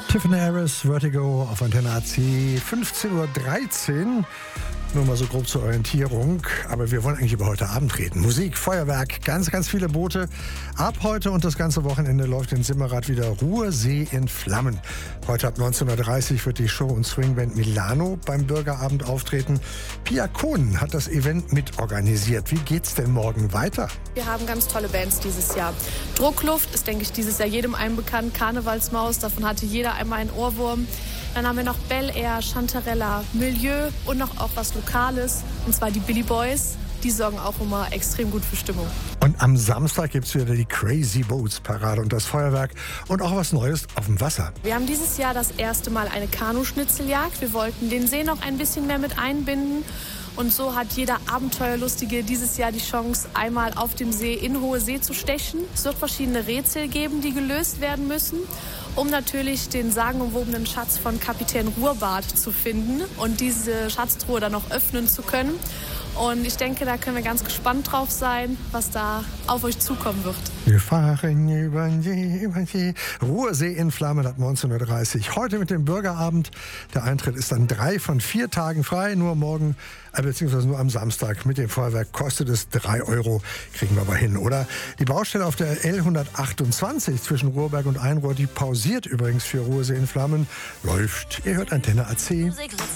Tiffany Harris, Vertigo auf Antenne AC, 15:13 Uhr. Nur mal so grob zur Orientierung. Aber wir wollen eigentlich über heute Abend reden. Musik, Feuerwerk, ganz, ganz viele Boote. Ab heute und das ganze Wochenende läuft in Simmerath wieder Ruhrsee in Flammen. Heute ab 19:30 Uhr wird die Show- und Swingband Milano beim Bürgerabend auftreten. Pia Kohn hat das Event mitorganisiert. Wie geht's denn morgen weiter? Wir haben ganz tolle Bands dieses Jahr. Druckluft ist, denke ich, dieses Jahr jedem einen bekannt. Karnevalsmaus, davon hatte jeder einmal einen Ohrwurm. Dann haben wir noch Bel Air, Chantarella, Milieu und noch auch was Lokales, und zwar die Billy Boys. Die sorgen auch immer extrem gut für Stimmung. Und am Samstag gibt es wieder die Crazy Boats Parade und das Feuerwerk und auch was Neues auf dem Wasser. Wir haben dieses Jahr das erste Mal eine Kanuschnitzeljagd. Wir wollten den See noch ein bisschen mehr mit einbinden. Und so hat jeder Abenteuerlustige dieses Jahr die Chance, einmal auf dem See in hohe See zu stechen. Es wird verschiedene Rätsel geben, die gelöst werden müssen, um natürlich den sagenumwobenen Schatz von Kapitän Ruhrbart zu finden und diese Schatztruhe dann noch öffnen zu können. Und ich denke, da können wir ganz gespannt drauf sein, was da auf euch zukommen wird. Wir fahren über den See. Ruhrsee in Flammen ab 19:30 Uhr. Heute mit dem Bürgerabend. Der Eintritt ist an 3 von 4 Tagen frei. Nur morgen, beziehungsweise nur am Samstag. Mit dem Feuerwerk kostet es 3 Euro. Kriegen wir aber hin, oder? Die Baustelle auf der L128 zwischen Ruhrberg und Einrohr, die pausiert übrigens für Ruhrsee in Flammen. Läuft. Ihr hört Antenne AC.